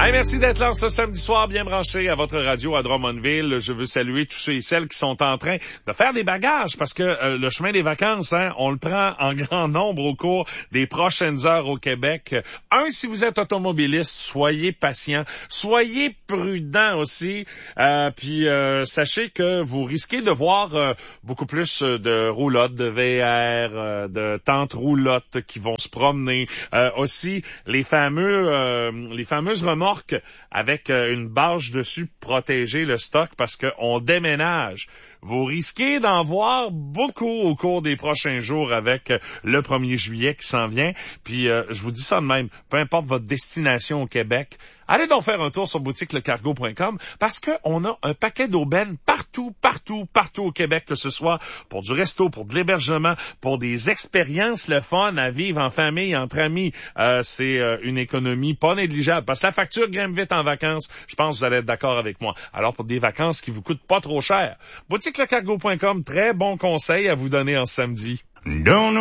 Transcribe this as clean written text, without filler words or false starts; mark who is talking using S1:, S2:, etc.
S1: Hey, merci d'être là ce samedi soir, bien branché à votre radio à Drummondville. Je veux saluer tous ceux et celles qui sont en train de faire des bagages parce que le chemin des vacances, on le prend en grand nombre au cours des prochaines heures au Québec. Si vous êtes automobiliste, soyez patient, soyez prudent aussi, puis sachez que vous risquez de voir beaucoup plus de roulottes, de VR, de tentes roulottes qui vont se promener. Aussi, les fameuses remorques avec une bâche dessus pour protéger le stock parce qu'on déménage. Vous risquez d'en voir beaucoup au cours des prochains jours avec le 1er juillet qui s'en vient. Puis je vous dis ça de même, peu importe votre destination au Québec, allez donc faire un tour sur boutiquelecargo.com parce que on a un paquet d'aubaines partout au Québec, que ce soit pour du resto, pour de l'hébergement, pour des expériences le fun à vivre en famille, entre amis. C'est une économie pas négligeable parce que la facture grimpe vite en vacances. Je pense que vous allez être d'accord avec moi. Alors pour des vacances qui vous coûtent pas trop cher, boutiquelecargo.com, très bon conseil à vous donner en samedi.